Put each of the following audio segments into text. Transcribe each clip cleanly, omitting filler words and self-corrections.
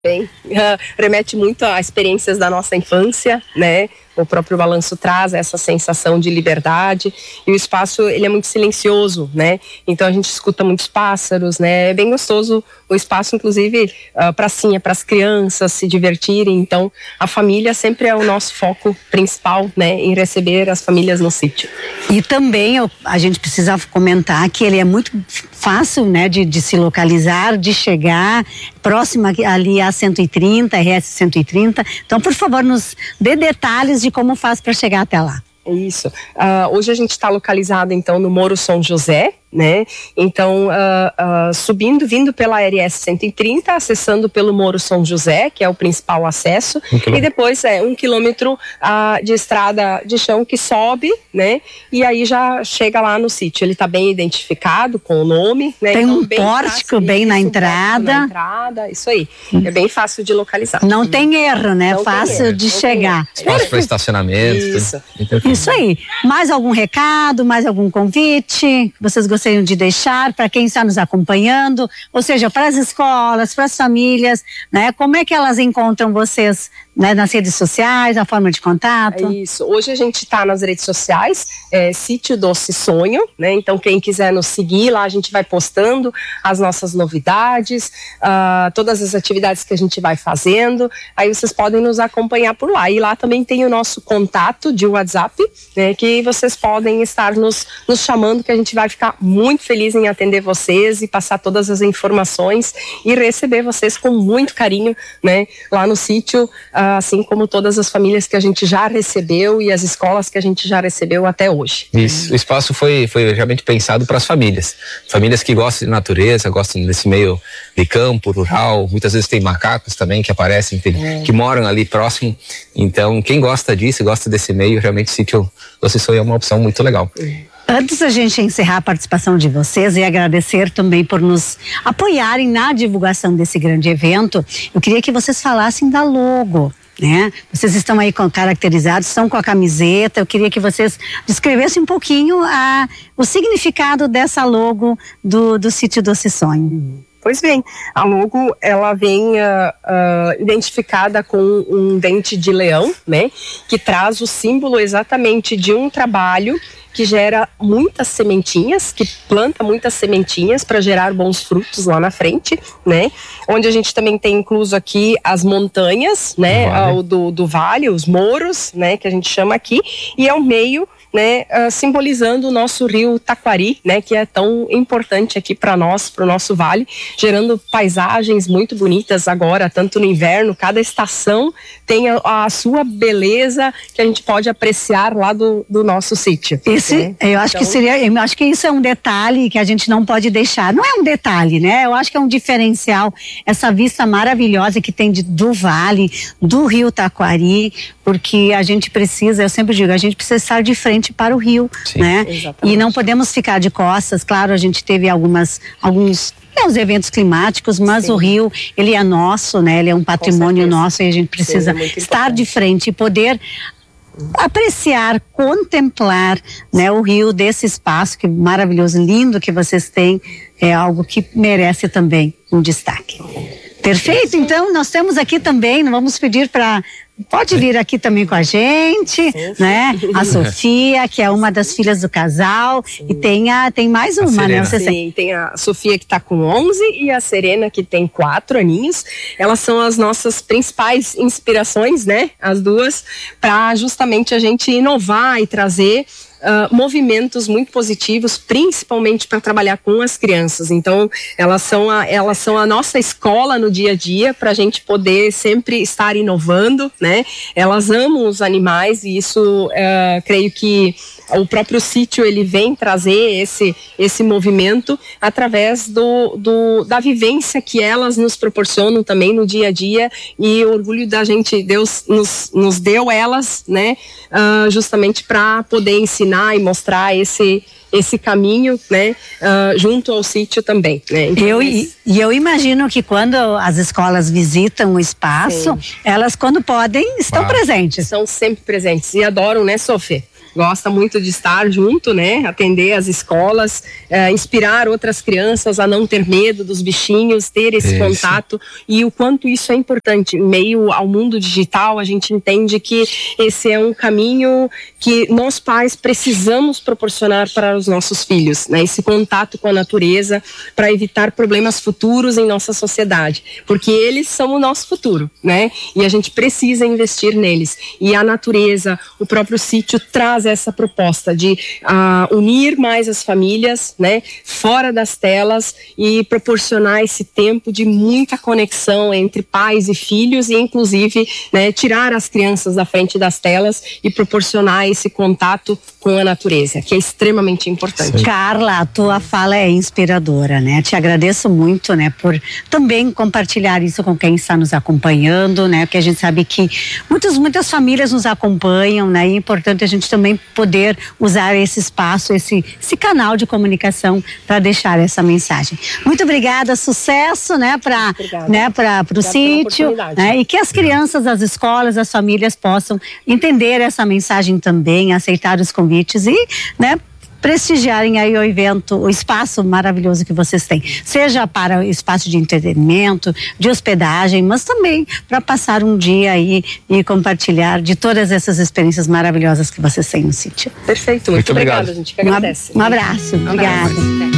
Bem, remete muito a experiências da nossa infância, né? O próprio balanço traz essa sensação de liberdade e o espaço, ele é muito silencioso, né? Então a gente escuta muitos pássaros, né? É bem gostoso o espaço, inclusive pracinha para as crianças se divertirem. Então a família sempre é o nosso foco principal, né? Em receber as famílias no sítio. E também a gente precisa comentar que ele é muito fácil, né? De se localizar, de chegar próximo ali a 130, RS 130. Então, por favor, nos dê detalhes de como faz para chegar até lá. É isso. Hoje a gente está localizado, então, no Morro São José, né? Então, vindo pela RS 130, acessando pelo Morro São José, que é o principal acesso, e depois 1 quilômetro de estrada de chão que sobe, né? E aí já chega lá no sítio. Ele está bem identificado com o nome, né? Tem então, um pórtico bem na entrada. Isso aí. É bem fácil de localizar. Não tem erro, né? Fácil de chegar. Espaço para estacionamento. Isso aí. Mais algum recado, mais algum convite que vocês gostariam de deixar para quem está nos acompanhando? Ou seja, para as escolas, para as famílias, né? Como é que elas encontram vocês, né, nas redes sociais, a forma de contato? É isso. Hoje a gente está nas redes sociais, Sítio Doce Sonho, né? Então quem quiser nos seguir lá, a gente vai postando as nossas novidades, todas as atividades que a gente vai fazendo. Aí vocês podem nos acompanhar por lá. E lá também tem o nosso contato de WhatsApp, né, que vocês podem estar nos chamando, que a gente vai ficar muito feliz em atender vocês e passar todas as informações e receber vocês com muito carinho, né, lá no sítio, assim como todas as famílias que a gente já recebeu e as escolas que a gente já recebeu até hoje. Isso, o espaço foi realmente pensado para as famílias que gostam de natureza, gostam desse meio de campo, rural. Muitas vezes tem macacos também que aparecem, que moram ali próximo. Então quem gosta disso, gosta desse meio, realmente o Sítio Doce Sonho é uma opção muito legal. Antes da gente encerrar a participação de vocês e agradecer também por nos apoiarem na divulgação desse grande evento, eu queria que vocês falassem da logo, né? Vocês estão aí caracterizados, estão com a camiseta. Eu queria que vocês descrevessem um pouquinho o significado dessa logo do Sítio Doce Sonho. Pois bem, a logo, ela vem identificada com um dente de leão, né? Que traz o símbolo exatamente de um trabalho que gera muitas sementinhas, que planta muitas sementinhas para gerar bons frutos lá na frente, né? Onde a gente também tem incluso aqui as montanhas, né? Do vale, os morros, né? Que a gente chama aqui, e é o meio, né, simbolizando o nosso rio Taquari, né, que é tão importante aqui para nós, para o nosso vale, gerando paisagens muito bonitas agora, tanto no inverno. Cada estação tem a sua beleza que a gente pode apreciar lá do nosso sítio. Eu acho que isso é um detalhe que a gente não pode deixar. Não é um detalhe, né? Eu acho que é um diferencial, essa vista maravilhosa que tem do vale, do rio Taquari, porque a gente precisa, eu sempre digo, a gente precisa estar de frente para o rio, né? Exatamente. E não podemos ficar de costas. Claro, a gente teve alguns os eventos climáticos, mas o rio, ele é nosso, né? Ele é um patrimônio nosso e a gente precisa estar de frente e poder apreciar, contemplar, né, o rio desse espaço que maravilhoso, lindo que vocês têm. É algo que merece também um destaque. Perfeito, então nós temos aqui também, vamos pedir para... Pode vir aqui também com a gente, né? A Sofia, que é uma das filhas do casal. Sim. E tem mais uma, né? Sim, tem a Sofia que está com 11 e a Serena que tem 4 aninhos. Elas são as nossas principais inspirações, né? As duas, para justamente a gente inovar e trazer movimentos muito positivos, principalmente para trabalhar com as crianças. Então, elas são a nossa escola no dia a dia, para a gente poder sempre estar inovando, né? Elas amam os animais e isso, creio que o próprio sítio, ele vem trazer esse movimento através da vivência que elas nos proporcionam também no dia a dia, e o orgulho da gente, Deus nos deu elas, né? Justamente para poder ensinar e mostrar esse caminho, né, junto ao sítio também, né? Então, eu imagino que quando as escolas visitam o espaço, elas, quando podem, estão presentes. São sempre presentes e adoram, né, Sofia? gosta muito de estar junto, né? Atender as escolas, inspirar outras crianças a não ter medo dos bichinhos, ter esse contato, e o quanto isso é importante. Em meio ao mundo digital, a gente entende que esse é um caminho que nós pais precisamos proporcionar para os nossos filhos, né? Esse contato com a natureza para evitar problemas futuros em nossa sociedade, porque eles são o nosso futuro, né? E a gente precisa investir neles. E a natureza, o próprio sítio traz essa proposta de unir mais as famílias, né? Fora das telas, e proporcionar esse tempo de muita conexão entre pais e filhos, e inclusive, né, tirar as crianças da frente das telas e proporcionar esse contato com a natureza, que é extremamente importante. Sim. Carla, a tua fala é inspiradora, né? Te agradeço muito, né, por também compartilhar isso com quem está nos acompanhando, né? Porque a gente sabe que muitas famílias nos acompanham, né? E é importante a gente também poder usar esse espaço, esse canal de comunicação para deixar essa mensagem. Muito obrigada, sucesso, né, para o sítio, né? E que as crianças, as escolas, as famílias possam entender essa mensagem também, aceitar os convites e, né, prestigiarem aí o evento, o espaço maravilhoso que vocês têm, seja para o espaço de entretenimento, de hospedagem, mas também para passar um dia aí e compartilhar de todas essas experiências maravilhosas que vocês têm no sítio. Perfeito, muito obrigado. A gente que agradece. Um abraço, obrigada.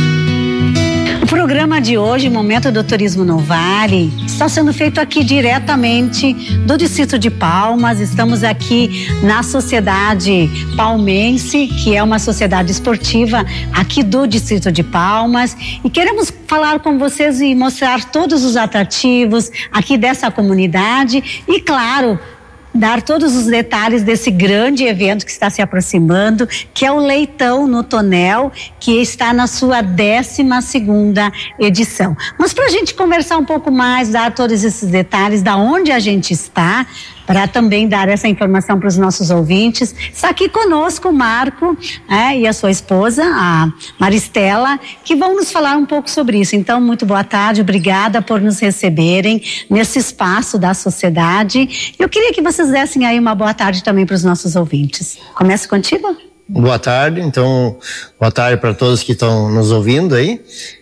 O programa de hoje, Momento do Turismo no Vale, está sendo feito aqui diretamente do Distrito de Palmas. Estamos aqui na Sociedade Palmense, que é uma sociedade esportiva aqui do Distrito de Palmas, e queremos falar com vocês e mostrar todos os atrativos aqui dessa comunidade e, claro, dar todos os detalhes desse grande evento que está se aproximando, que é o Leitão no Tonel, que está na sua 12ª edição. Mas para a gente conversar um pouco mais, dar todos esses detalhes da onde a gente está, para também dar essa informação para os nossos ouvintes, está aqui conosco o Marco e a sua esposa, a Maristela, que vão nos falar um pouco sobre isso. Então, muito boa tarde, obrigada por nos receberem nesse espaço da sociedade. Eu queria que vocês dessem aí uma boa tarde também para os nossos ouvintes. Começa contigo? Boa tarde, então, boa tarde para todos que estão nos ouvindo aí,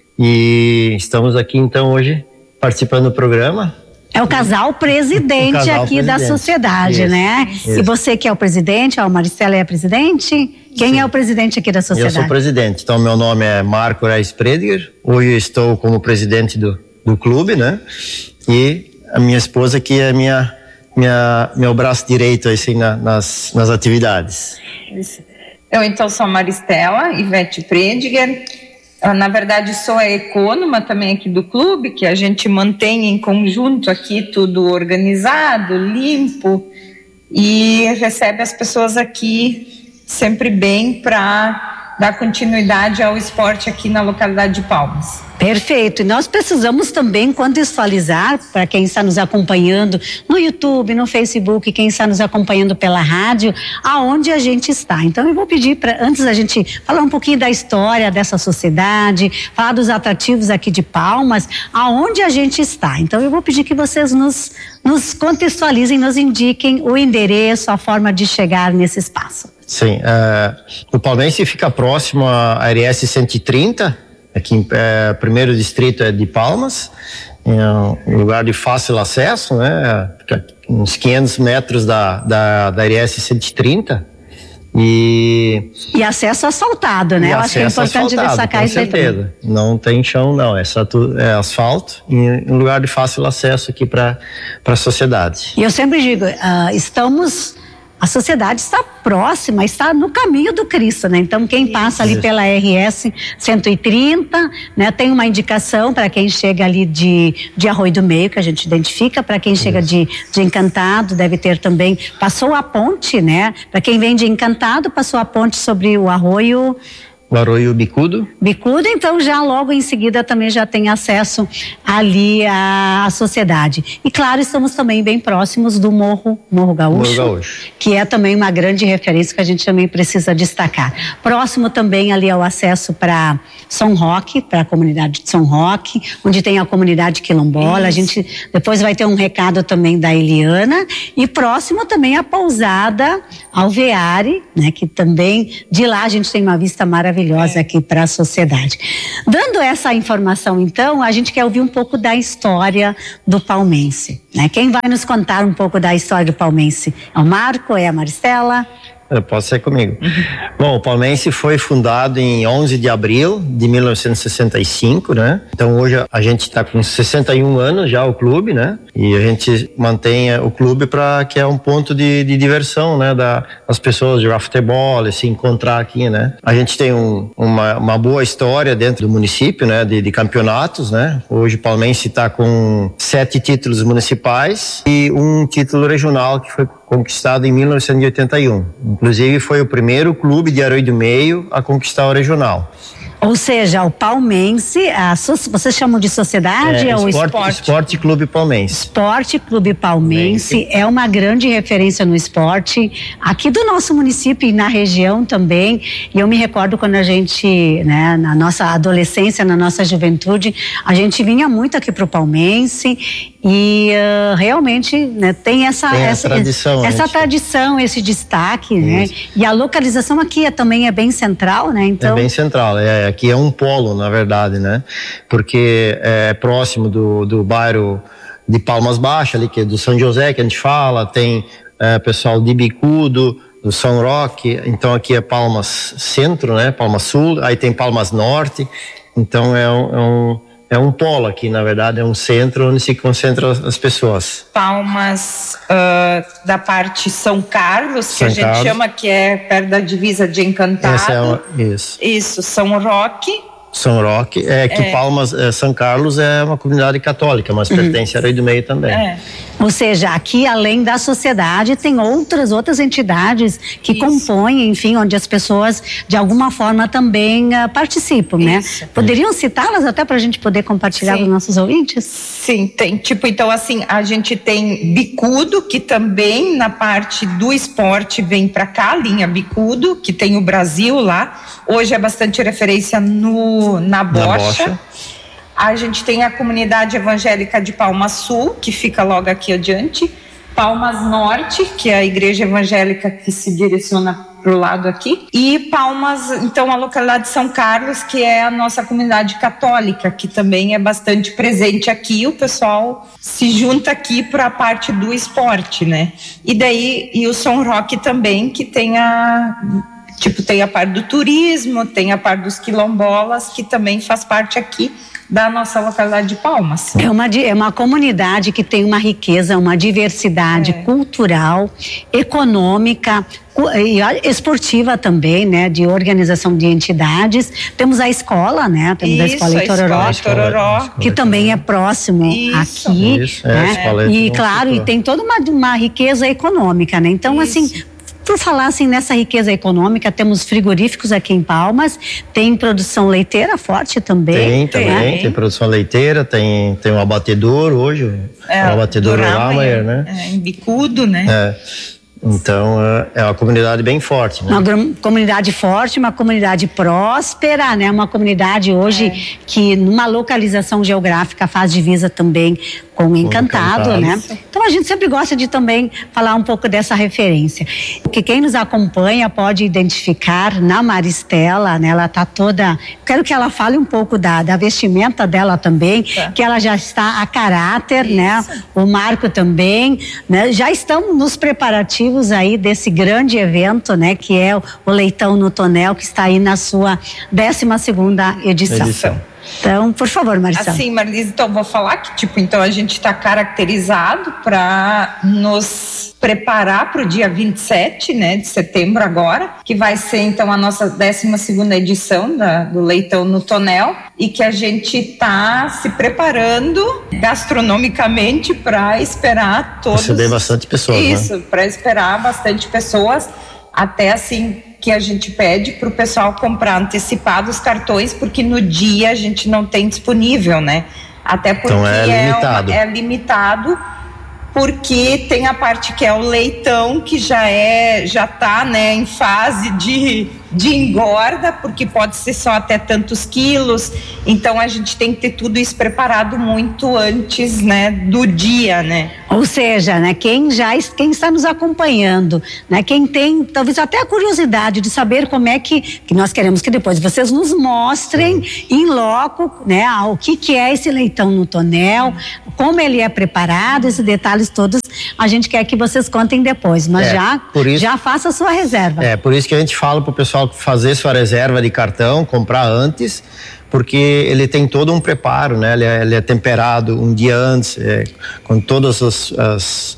e estamos aqui então hoje participando do programa. É o casal presidente aqui da sociedade, né? Isso. E você que é o presidente, a Maristela é a presidente? Quem é o presidente aqui da sociedade? Eu sou presidente, então meu nome é Marco Reis Prediger, hoje eu estou como presidente do clube, né? E a minha esposa que é meu braço direito assim nas atividades. Eu então sou a Maristela Ivete Prediger. Na verdade, sou a ecônoma também aqui do clube, que a gente mantém em conjunto aqui tudo organizado, limpo, e recebe as pessoas aqui sempre bem para dar continuidade ao esporte aqui na localidade de Palmas. Perfeito. E nós precisamos também contextualizar para quem está nos acompanhando no YouTube, no Facebook, quem está nos acompanhando pela rádio, aonde a gente está. Então eu vou pedir antes da gente falar um pouquinho da história dessa sociedade, falar dos atrativos aqui de Palmas, aonde a gente está. Então eu vou pedir que vocês nos contextualizem, nos indiquem o endereço, a forma de chegar nesse espaço. Sim, o Palmense fica próximo à RS 130, aqui em primeiro distrito é de Palmas, em um lugar de fácil acesso, né? Uns 500 metros da RS 130. E acesso asfaltado, né? Eu acho que é importante destacar isso aí. Com certeza. Não tem chão, não. É asfalto e um lugar de fácil acesso aqui para a sociedade. E eu sempre digo, a sociedade está próxima, está no caminho do Cristo, né? Então, quem passa ali pela RS 130, né? Tem uma indicação para quem chega ali de Arroio do Meio, que a gente identifica, para quem chega de Encantado, deve ter também, passou a ponte, né? Para quem vem de Encantado, passou a ponte sobre o Arroio O Arroio Bicudo. Bicudo, então já logo em seguida também já tem acesso ali à sociedade. E claro, estamos também bem próximos do Morro Gaúcho, que é também uma grande referência que a gente também precisa destacar. Próximo também ali ao acesso para São Roque, para a comunidade de São Roque, onde tem a comunidade quilombola. A gente depois vai ter um recado também da Eliana, e próximo também a pousada Alveare, né, que também de lá a gente tem uma vista maravilhosa aqui para a sociedade. Dando essa informação, então, a gente quer ouvir um pouco da história do Palmense, né? Quem vai nos contar um pouco da história do Palmense? É o Marco? É a Maristela? Pode ser comigo. Bom, o Palmense foi fundado em 11 de abril de 1965, né? Então hoje a gente está com 61 anos já o clube, né? E a gente mantém o clube para que é um ponto de diversão, né? Das pessoas jogar futebol, se encontrar aqui, né? A gente tem uma boa história dentro do município, né? De campeonatos, né? Hoje o Palmense está com 7 títulos municipais e um título regional que foi conquistado em 1981. Inclusive foi o primeiro clube de Arroio do Meio a conquistar o regional. Ou seja, o Palmense, vocês chamam de sociedade? É o Esporte Clube Palmense. Esporte Clube Palmense é uma grande referência no esporte, aqui do nosso município e na região também. E eu me recordo quando a gente, né, na nossa adolescência, na nossa juventude, a gente vinha muito aqui pro Palmense e realmente, né, tem essa tradição, esse destaque, né? E a localização aqui também é bem central, né? Então, é bem central, aqui é um polo, na verdade, né? Porque é próximo do bairro de Palmas Baixas, ali, que é do São José, que a gente fala, tem pessoal de Bicudo, do São Roque, então aqui é Palmas Centro, né? Palmas Sul, aí tem Palmas Norte, então é um polo aqui, na verdade, é um centro onde se concentram as pessoas. Palmas da parte São Carlos, que a gente chama, que é perto da divisa de Encantado. Isso, São Roque. São Roque, que Palmas, São Carlos é uma comunidade católica, mas pertence a Arroio do Meio também. Ou seja, aqui além da sociedade tem outras entidades que compõem, enfim, onde as pessoas de alguma forma também participam, né? Poderiam citá-las até para a gente poder compartilhar com os nossos ouvintes? Sim, tem, então assim, a gente tem Bicudo, que também na parte do esporte vem para cá, linha Bicudo, que tem o Brasil lá, hoje é bastante referência na Bocha. A gente tem a comunidade evangélica de Palmas Sul, que fica logo aqui adiante. Palmas Norte, que é a igreja evangélica que se direciona para o lado aqui. E Palmas, então a localidade de São Carlos, que é a nossa comunidade católica, que também é bastante presente aqui. O pessoal se junta aqui para a parte do esporte, né? E o São Roque também, que tem tem a parte do turismo, tem a parte dos quilombolas, que também faz parte aqui da nossa localidade de Palmas. É uma comunidade que tem uma riqueza, uma diversidade cultural, econômica e esportiva também, né, de organização de entidades. Temos a escola, né, temos a Escola Itororó, que também é próximo aqui, né? E claro, e tem toda uma riqueza econômica, né? Então, assim, por falar assim nessa riqueza econômica, temos frigoríficos aqui em Palmas, tem produção leiteira forte também. Tem produção leiteira, tem um abatedor hoje, o abatedor Ramayer, né? Em Bicudo, né? Então é uma comunidade bem forte, né? Uma comunidade forte, uma comunidade próspera, né? Uma comunidade hoje que numa localização geográfica faz divisa também com Encantado, né? Então a gente sempre gosta de também falar um pouco dessa referência. Porque quem nos acompanha pode identificar na Maristela, né? Ela tá toda... Quero que ela fale um pouco da vestimenta dela também, que ela já está a caráter, né? O Marco também, né? Já estão nos preparativos aí desse grande evento, né? Que é o Leitão no Tonel, que está aí na sua 12ª edição. Então, por favor, Marcelo. Assim, Marlise, então vou falar que, então a gente está caracterizado para nos preparar para o dia 27, né, de setembro agora, que vai ser, então, a nossa 12ª edição do Leitão no Tonel, e que a gente está se preparando gastronomicamente para esperar todos... Receber bastante pessoas, para esperar bastante pessoas, até, assim, que a gente pede para o pessoal comprar antecipado os cartões, porque no dia a gente não tem disponível, né? Até porque então é limitado, porque tem a parte que é o leitão, que já tá, né, em fase de engorda, porque pode ser só até tantos quilos, então a gente tem que ter tudo isso preparado muito antes, né, do dia, né? Ou seja, né, quem está nos acompanhando, né, quem tem talvez até a curiosidade de saber como é que nós queremos que depois vocês nos mostrem em loco, né, o que é esse leitão no tonel, como ele é preparado, esses detalhes todos, a gente quer que vocês contem depois, mas já faça a sua reserva. Por isso que a gente fala pro pessoal fazer sua reserva de cartão, comprar antes, porque ele tem todo um preparo, né? Ele é temperado um dia antes, com todos os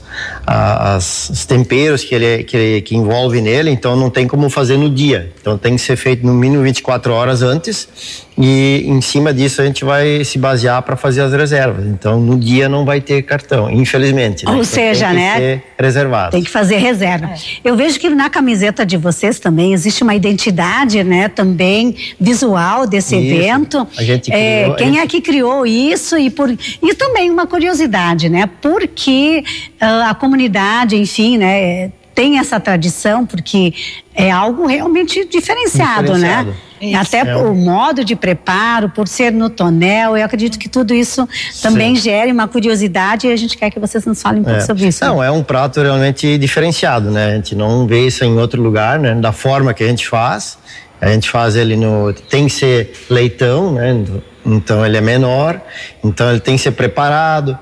temperos que envolve nele, então não tem como fazer no dia. Então tem que ser feito no mínimo 24 horas antes, e em cima disso a gente vai se basear para fazer as reservas. Então no dia não vai ter cartão, infelizmente. Né? Ou então, seja, tem que ser reservado. Tem que fazer reserva. Eu vejo que na camiseta de vocês também existe uma identidade, né, também visual desse evento. A gente criou, quem é que criou isso e também uma curiosidade, né? Porque a comunidade, enfim, né, tem essa tradição, porque é algo realmente diferenciado. né? Isso. Até o modo de preparo, por ser no tonel, eu acredito que tudo isso também gere uma curiosidade, e a gente quer que vocês nos falem um pouco sobre isso. Não, é um prato realmente diferenciado, né? A gente não vê isso em outro lugar, né? Da forma que a gente faz ele tem que ser leitão, né? Então ele é menor, então ele tem que ser preparado,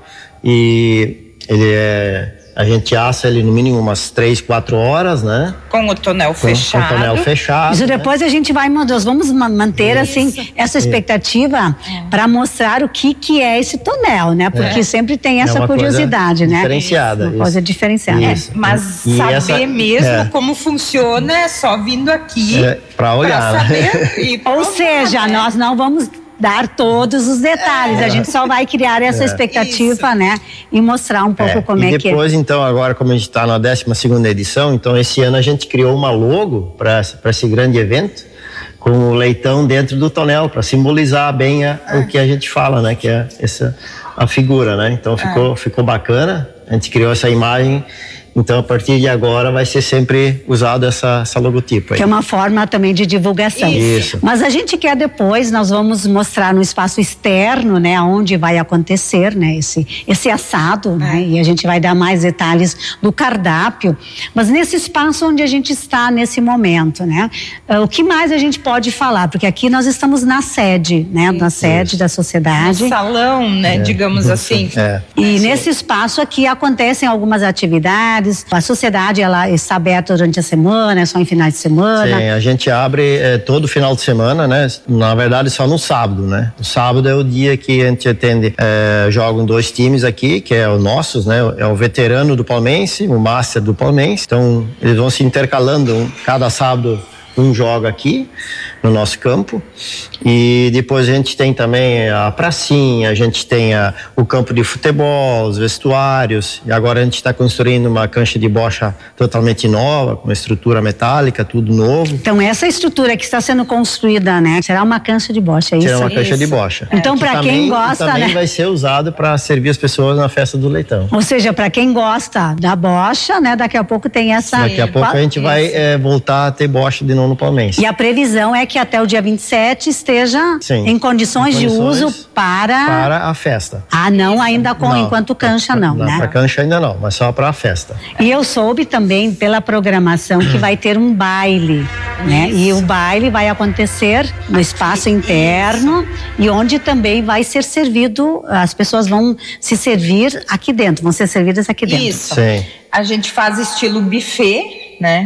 e a gente assa ele no mínimo umas 3-4 horas, né? Com o tonel fechado. Com o tonel fechado. Isso depois a gente nós vamos manter assim essa expectativa para mostrar o que é esse tonel, né? Porque sempre tem essa curiosidade, né? Diferenciada. Uma coisa diferenciada. Mas saber mesmo como funciona é só vindo aqui para olhar. Saber Ou seja, nós não vamos dar todos os detalhes, a gente só vai criar essa expectativa, né, e mostrar um pouco como é que é. E depois, então, agora como a gente está na 12ª edição, então esse ano a gente criou uma logo para esse grande evento, com o leitão dentro do tonel, para simbolizar bem o que a gente fala, né, que é a figura, né, então ficou bacana, a gente criou essa imagem. Então, a partir de agora, vai ser sempre usado essa logotipo aí. Que é uma forma também de divulgação. Isso. Mas a gente quer depois, nós vamos mostrar no espaço externo, né, onde vai acontecer, né, esse assado, né, e a gente vai dar mais detalhes do cardápio. Mas nesse espaço onde a gente está nesse momento, né, o que mais a gente pode falar? Porque aqui nós estamos na sede, né, na sede da sociedade. No salão, né, digamos assim. E nesse espaço aqui acontecem algumas atividades. A sociedade, ela está aberta durante a semana, é só em finais de semana? Sim, a gente abre todo final de semana, né? Na verdade, só no sábado, né? O sábado é o dia que a gente atende, jogam 2 times aqui, que é os nossos, né? É o veterano do Palmeirense, o Master do Palmeirense. Então, eles vão se intercalando, cada sábado um joga aqui no nosso campo, e depois a gente tem também a pracinha, a gente tem o campo de futebol, os vestuários, e agora a gente está construindo uma cancha de bocha totalmente nova, com uma estrutura metálica, tudo novo. Então essa estrutura que está sendo construída, né, será uma cancha de bocha, é isso? Será uma cancha de bocha. Então para quem gosta, também né, vai ser usado para servir as pessoas na festa do leitão. Ou seja, para quem gosta da bocha, né, daqui a pouco tem essa... Daqui a pouco a gente vai voltar a ter bocha de novo no Palmeirense. E a previsão é que até o dia 27 esteja em condições de uso para a festa. Não, ainda enquanto cancha não, né? Para cancha ainda não, mas só para a festa. E eu soube também pela programação que vai ter um baile, né? E o baile vai acontecer no espaço interno, e onde também vai ser servido, as pessoas vão se servir aqui dentro, vão ser servidas aqui dentro. Isso. Sim. A gente faz estilo buffet, né?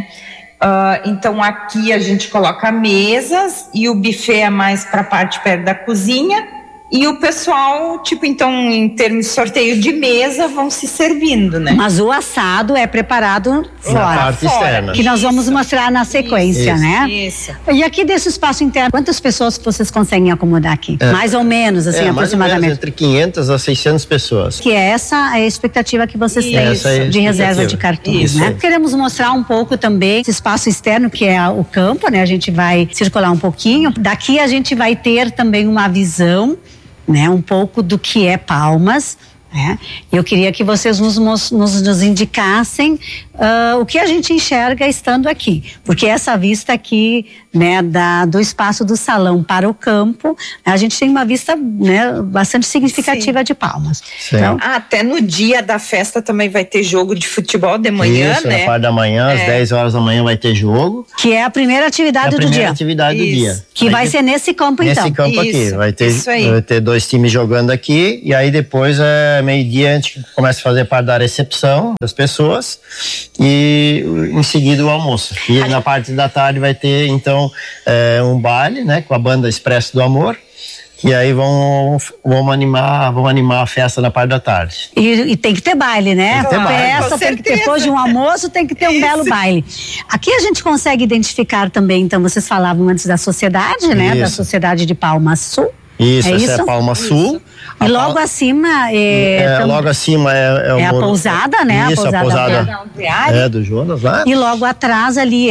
Então aqui a gente coloca mesas, e o buffet é mais para a parte perto da cozinha, E o pessoal, tipo, então, em termos de sorteio de mesa, vão se servindo, né? Mas o assado é preparado fora. Na parte externa. Que nós vamos mostrar na sequência, Isso. né? Isso. E aqui desse espaço interno, quantas pessoas que vocês conseguem acomodar aqui? Mais ou menos, assim, mais ou menos aproximadamente. entre 500 a 600 pessoas. Que é essa a expectativa que vocês têm Essa é a de reserva expectativa. de cartões, Isso. né? Queremos mostrar um pouco também esse espaço externo que é o campo, né? A gente vai circular um pouquinho. Daqui a gente vai ter também uma visão, né? Um pouco do que é Palmas, né? Eu queria que vocês nos indicassem o que a gente enxerga estando aqui, porque essa vista aqui, né, do espaço do salão para o campo, a gente tem uma vista, né, bastante significativa de Palmas. Sim. Então, Até no dia da festa também vai ter jogo de futebol de manhã, Isso, né? na parte da manhã, às 10 horas da manhã vai ter jogo. que é a primeira atividade É a do primeira dia. atividade do Isso. dia. Que vai ser nesse campo, então. Nesse campo aqui. Isso, Vai isso aí. ter 2 times jogando aqui, e aí depois, meio-dia, a gente começa a fazer parte da recepção das pessoas e em seguida o almoço. E na parte da tarde vai ter, então, um baile, né, com a banda Expresso do Amor. E aí vamos animar a festa na parte da tarde. E tem que ter baile, né? Tem que ter baile. Festa, Com tem que ter, certeza. depois de um almoço, tem que ter um belo baile. Aqui a gente consegue identificar também, então, vocês falavam antes da sociedade, né? Da Isso. Sociedade de Palmas Sul. Isso, É essa isso? é a Palma Sul. E logo acima logo acima é a pousada, né? Isso, a pousada do Jonas lá. E logo atrás ali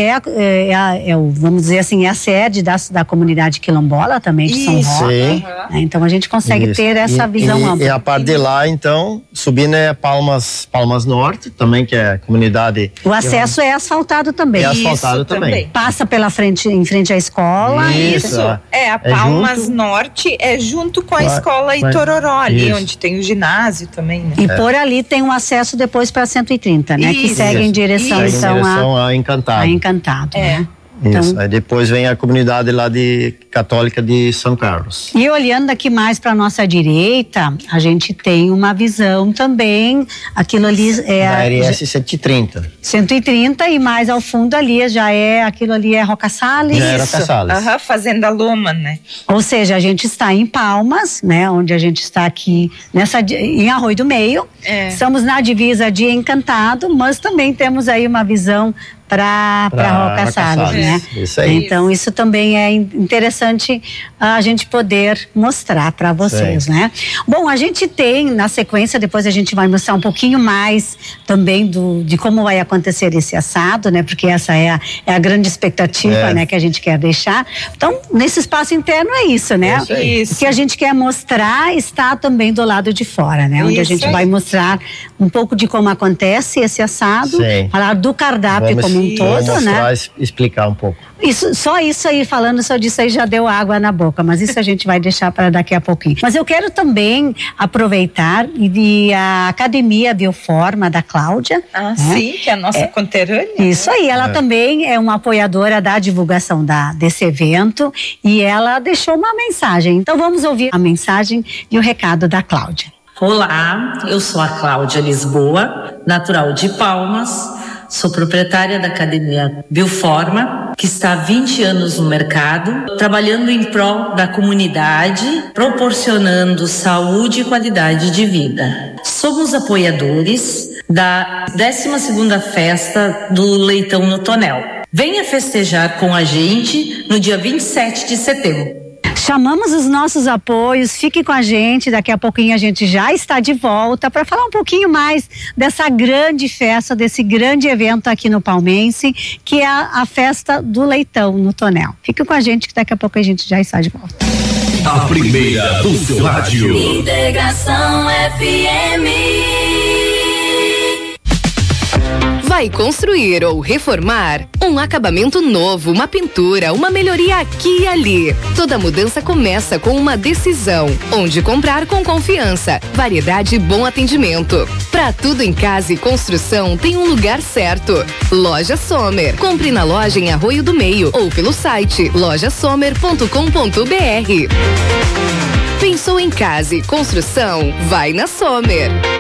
vamos dizer assim, é a sede da comunidade quilombola também de São Isso. Roque. Sim. Né? Então a gente consegue Isso. ter essa visão ampla. E a parte de lá, então, subindo é Palmas Norte, também, que é a comunidade. O acesso é asfaltado também. É asfaltado Isso também. também. Passa em frente à escola. Isso. A É Palmas junto. Norte é junto com a Vai- escola vai- Itororó, ali Isso. onde tem o ginásio também, né? E por ali tem um acesso depois para 130, né? Que Isso. segue em direção, Segue em então, direção a Encantado. a Encantado. É. Né? Isso. Então, Aí depois vem a comunidade lá católica de São Carlos. e olhando aqui mais para nossa direita, a gente tem uma visão também, aquilo ali é Da a RS 130. 130 e mais ao fundo ali aquilo ali é Roca Salles. Já era Caçales. Aham, Fazenda Loma, né? Ou seja, a gente está em Palmas, né? Onde a gente está aqui em Arroio do Meio. É. Estamos na divisa de Encantado, mas também temos aí uma visão para Roca Roca Salles, Salles. né? Isso aí. Então isso também é interessante a gente poder mostrar para vocês, Sim. né? Bom, a gente tem na sequência, depois a gente vai mostrar um pouquinho mais também de como vai acontecer esse assado, né? Porque essa é a grande expectativa, né? Que a gente quer deixar. Então, nesse espaço interno é isso, né? Isso aí. O que a gente quer mostrar está também do lado de fora, né? Onde a Isso gente aí. vai mostrar um pouco de como acontece esse assado, Sim. falar do cardápio Vamos- como um todo, vamos né? mostrar, explicar um pouco. Só isso aí, falando só disso aí, já deu água na boca, mas isso a gente vai deixar para daqui a pouquinho. Mas eu quero também aproveitar e a Academia Bioforma da Cláudia. Ah, né? sim, que é a nossa conterrânea. Isso aí, ela também é uma apoiadora da divulgação desse evento e ela deixou uma mensagem. Então vamos ouvir a mensagem e o recado da Cláudia. Olá, eu sou a Cláudia Lisboa, natural de Palmas, sou proprietária da Academia Bioforma, que está há 20 anos no mercado, trabalhando em prol da comunidade, proporcionando saúde e qualidade de vida. Somos apoiadores da 12ª Festa do Leitão no Tonel. Venha festejar com a gente no dia 27 de setembro. Chamamos os nossos apoios, fique com a gente, daqui a pouquinho a gente já está de volta para falar um pouquinho mais dessa grande festa, desse grande evento aqui no Palmense, que é a festa do Leitão no Tonel. Fique com a gente que daqui a pouco a gente já está de volta. A primeira do seu rádio. Integração FM. Vai construir ou reformar? Um acabamento novo, uma pintura, uma melhoria aqui e ali. Toda mudança começa com uma decisão. Onde comprar com confiança, variedade e bom atendimento. Pra tudo em casa e construção tem um lugar certo. Loja Sommer. Compre na loja em Arroio do Meio ou pelo site lojasommer.com.br. Pensou em casa e construção? Vai na Sommer.